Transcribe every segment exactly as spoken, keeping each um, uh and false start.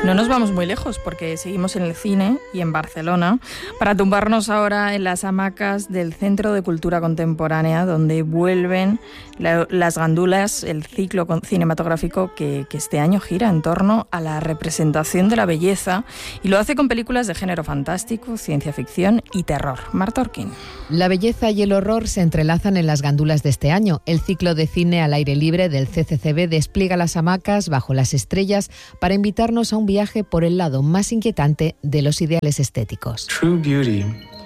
No nos vamos muy lejos porque seguimos en el cine y en Barcelona para tumbarnos ahora en las hamacas del Centro de Cultura Contemporánea, donde vuelven la, las gandulas, el ciclo cinematográfico que, que este año gira en torno a la representación de la belleza, y lo hace con películas de género fantástico, ciencia ficción y terror. Marta Orquín. La belleza y el horror se entrelazan en las gandulas de este año. El ciclo de cine al aire libre del C C C B despliega las hamacas bajo las estrellas para invitarnos a un viaje por el lado más inquietante de los ideales estéticos. True beauty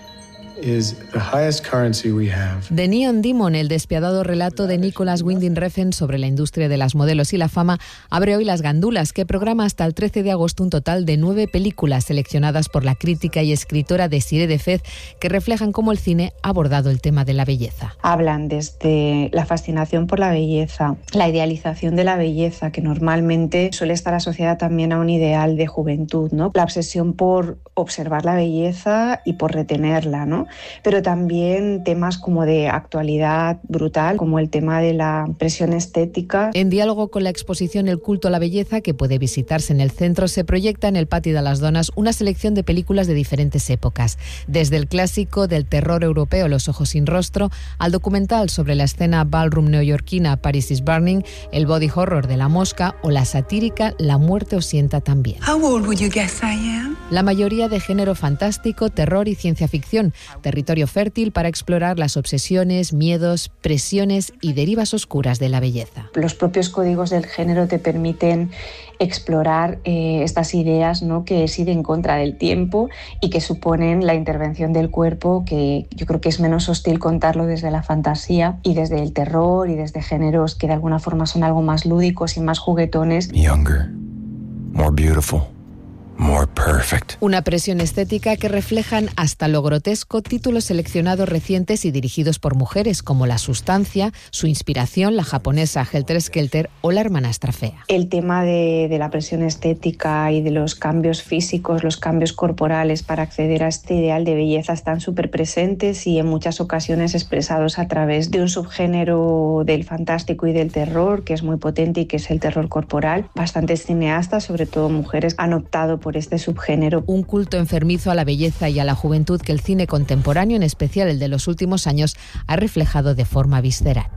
is the highest currency we have. The Neon Demon, el despiadado relato de Nicholas Winding Refn sobre la industria de las modelos y la fama, abre hoy las gandulas, que programa hasta el trece de agosto un total de nueve películas seleccionadas por la crítica y escritora Desirée Defez, que reflejan cómo el cine ha abordado el tema de la belleza. Hablan desde la fascinación por la belleza, la idealización de la belleza, que normalmente suele estar asociada también a un ideal de juventud, ¿no? La obsesión por observar la belleza y por retenerla, ¿no? Pero también temas como de actualidad brutal, como el tema de la presión estética. En diálogo con la exposición El culto a la belleza, que puede visitarse en el centro, se proyecta en el Patio de las Donas una selección de películas de diferentes épocas, desde el clásico del terror europeo Los ojos sin rostro, al documental sobre la escena ballroom neoyorquina Paris is Burning, el body horror de La Mosca o la satírica La muerte os sienta también. How old would you guess I am? La mayoría de género fantástico, terror y ciencia ficción, territorio fértil para explorar las obsesiones, miedos, presiones y derivas oscuras de la belleza. Los propios códigos del género te permiten explorar eh, estas ideas, ¿no?, que es ir en contra del tiempo y que suponen la intervención del cuerpo, que yo creo que es menos hostil contarlo desde la fantasía y desde el terror y desde géneros que de alguna forma son algo más lúdicos y más juguetones. Younger, more beautiful. More perfect. Una presión estética que reflejan hasta lo grotesco títulos seleccionados recientes y dirigidos por mujeres, como La sustancia, su inspiración, la japonesa Helter Skelter o La hermanastra fea. El tema de, de la presión estética y de los cambios físicos, los cambios corporales para acceder a este ideal de belleza están súper presentes y en muchas ocasiones expresados a través de un subgénero del fantástico y del terror que es muy potente y que es el terror corporal. Bastantes cineastas, sobre todo mujeres, han optado por por este subgénero. Un culto enfermizo a la belleza y a la juventud que el cine contemporáneo, en especial el de los últimos años, ha reflejado de forma visceral.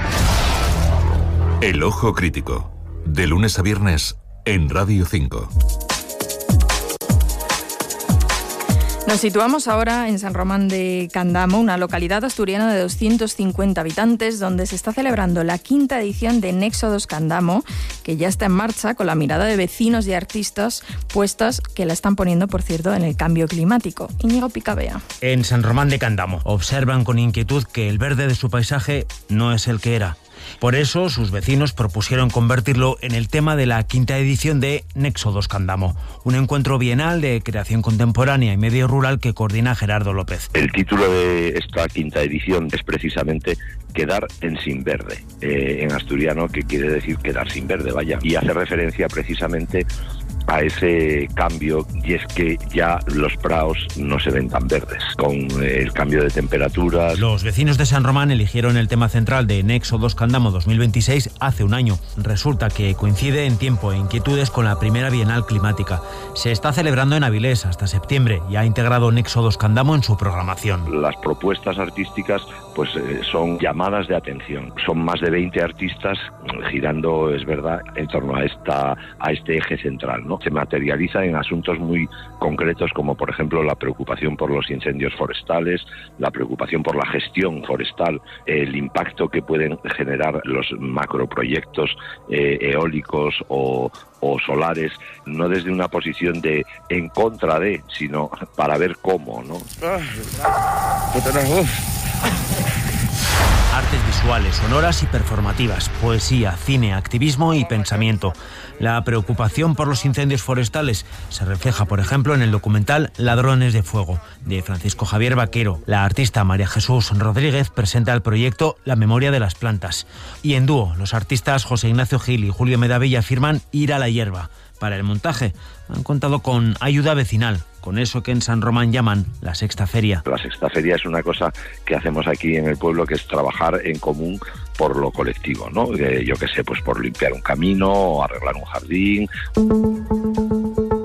El ojo crítico, de lunes a viernes en Radio cinco. Nos situamos ahora en San Román de Candamo, una localidad asturiana de doscientos cincuenta habitantes, donde se está celebrando la quinta edición de Nexodos Candamo, que ya está en marcha con la mirada de vecinos y artistas puestas que la están poniendo, por cierto, en el cambio climático. Íñigo Picabea. En San Román de Candamo observan con inquietud que el verde de su paisaje no es el que era. Por eso, sus vecinos propusieron convertirlo en el tema de la quinta edición de Nexodos Candamo, un encuentro bienal de creación contemporánea y medio rural que coordina Gerardo López. El título de esta quinta edición es precisamente Quedar en sin verde, eh, en asturiano, que quiere decir quedar sin verde, vaya, y hace referencia precisamente a ese cambio, y es que ya los praos no se ven tan verdes, con el cambio de temperaturas. Los vecinos de San Román eligieron el tema central de Nexodos Candamo dos mil veintiséis hace un año. Resulta que coincide en tiempo e inquietudes con la primera Bienal Climática. Se está celebrando en Avilés hasta septiembre y ha integrado Nexodos Candamo en su programación. Las propuestas artísticas pues eh, son llamadas de atención. Son más de veinte artistas girando, es verdad, en torno a esta a este eje central, ¿no? Se materializa en asuntos muy concretos, como por ejemplo la preocupación por los incendios forestales, la preocupación por la gestión forestal, el impacto que pueden generar los macroproyectos eh, eólicos o, o solares, no desde una posición de en contra de, sino para ver cómo, ¿no? Artes visuales, sonoras y performativas, poesía, cine, activismo y pensamiento. La preocupación por los incendios forestales se refleja, por ejemplo, en el documental Ladrones de Fuego, de Francisco Javier Vaquero. La artista María Jesús Rodríguez presenta el proyecto La memoria de las plantas. Y en dúo, los artistas José Ignacio Gil y Julio Medavilla firman Ir a la hierba. Para el montaje han contado con ayuda vecinal, con eso que en San Román llaman la sexta feria. La sexta feria es una cosa que hacemos aquí en el pueblo, que es trabajar en común por lo colectivo, ¿no? Eh, yo qué sé, pues por limpiar un camino o arreglar un jardín.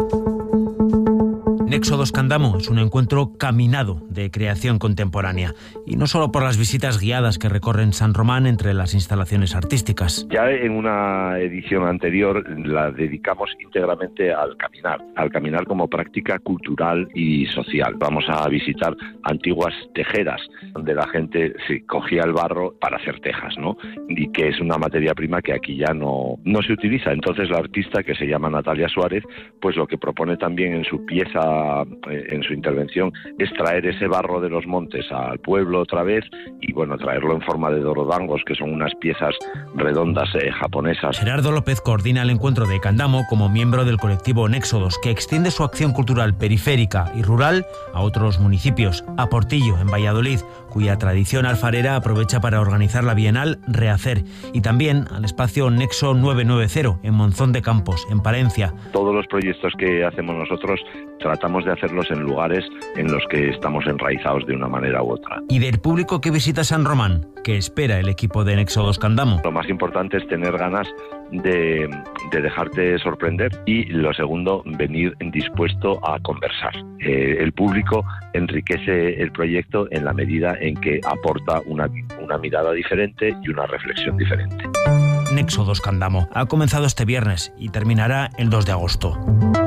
Nexo dos Candamo es un encuentro caminado de creación contemporánea, y no solo por las visitas guiadas que recorren San Román entre las instalaciones artísticas. Ya en una edición anterior la dedicamos íntegramente al caminar, al caminar como práctica cultural y social. Vamos a visitar antiguas tejeras, donde la gente se cogía el barro para hacer tejas, ¿no? Y que es una materia prima que aquí ya no, no se utiliza. Entonces la artista, que se llama Natalia Suárez, pues lo que propone también en su pieza, en su intervención, es traer ese barro de los montes al pueblo otra vez y bueno, traerlo en forma de dorodangos, que son unas piezas redondas eh, japonesas. Gerardo López coordina el encuentro de Candamo como miembro del colectivo Nexo dos, que extiende su acción cultural periférica y rural a otros municipios. A Portillo, en Valladolid, cuya tradición alfarera aprovecha para organizar la Bienal Rehacer, y también al espacio Nexo novecientos noventa en Monzón de Campos, en Palencia. Todos los proyectos que hacemos nosotros tratamos de hacerlos en lugares en los que estamos enraizados de una manera u otra. ¿Y del público que visita San Román, qué espera el equipo de Nexo dos Candamo? Lo más importante es tener ganas de, de dejarte sorprender, y lo segundo, venir dispuesto a conversar. Eh, el público enriquece el proyecto en la medida en que aporta una, una mirada diferente y una reflexión diferente. Nexo dos Candamo ha comenzado este viernes y terminará el dos de agosto.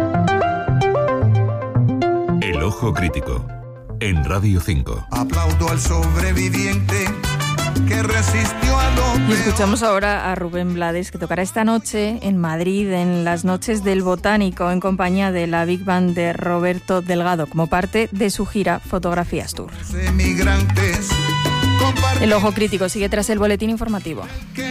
El Ojo Crítico, en Radio cinco. Aplaudo al sobreviviente que resistió a lo Y escuchamos ahora a Rubén Blades, que tocará esta noche en Madrid, en las Noches del Botánico, en compañía de la Big Band de Roberto Delgado, como parte de su gira Fotografías Tour. El Ojo Crítico sigue tras el boletín informativo.